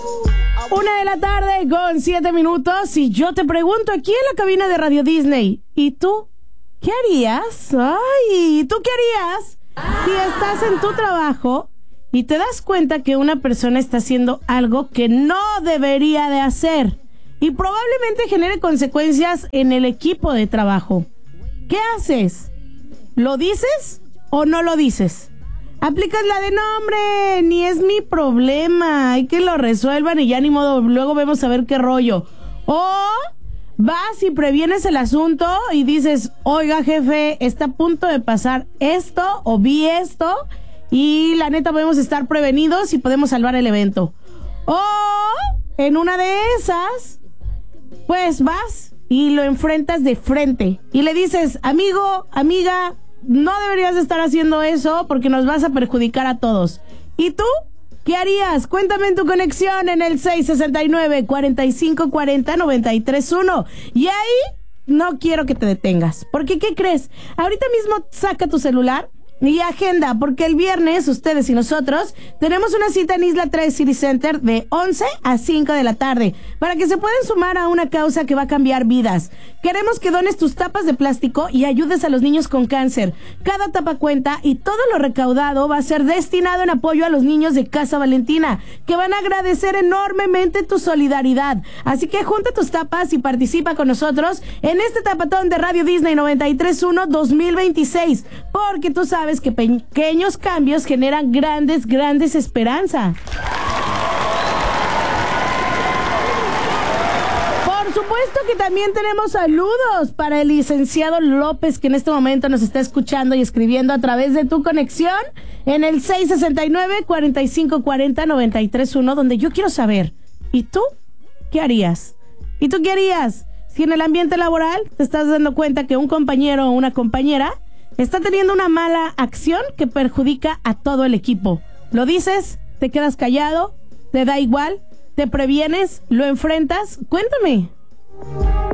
1:00 con 7 minutos. Y yo te pregunto aquí en la cabina de Radio Disney, ¿y tú qué harías? Ay, ¿tú qué harías si estás en tu trabajo y te das cuenta que una persona está haciendo algo que no debería de hacer y probablemente genere consecuencias en el equipo de trabajo? ¿Qué haces? ¿Lo dices o no lo dices? Aplicas la de no, hombre, ni es mi problema, hay que lo resuelvan y ya ni modo, luego vemos a ver qué rollo. O vas y previenes el asunto y dices, oiga jefe, está a punto de pasar esto o vi esto y la neta podemos estar prevenidos y podemos salvar el evento. O en una de esas, pues vas y lo enfrentas de frente y le dices, amigo, amiga, no deberías de estar haciendo eso porque nos vas a perjudicar a todos. ¿Y tú qué harías? Cuéntame en tu conexión en el 669-4540-931. Y ahí no quiero que te detengas. Porque, ¿qué crees? Ahorita mismo saca tu celular y agenda, porque el viernes ustedes y nosotros tenemos una cita en Isla 3 City Center de 11 a 5 de la tarde para que se puedan sumar a una causa que va a cambiar vidas. Queremos que dones tus tapas de plástico y ayudes a los niños con cáncer. Cada tapa cuenta y todo lo recaudado va a ser destinado en apoyo a los niños de Casa Valentina, que van a agradecer enormemente tu solidaridad. Así que junta tus tapas y participa con nosotros en este tapatón de Radio Disney 93.1 2026, porque tú sabes que pequeños cambios generan grandes esperanzas. Por supuesto que también tenemos saludos para el licenciado López, que en este momento nos está escuchando y escribiendo a través de tu conexión en el 669-4540-931, donde yo quiero saber, ¿y tú qué harías? ¿Y tú qué harías si en el ambiente laboral te estás dando cuenta que un compañero o una compañera está teniendo una mala acción que perjudica a todo el equipo? ¿Lo dices? ¿Te quedas callado? ¿Te da igual? ¿Te previenes? ¿Lo enfrentas? Cuéntame.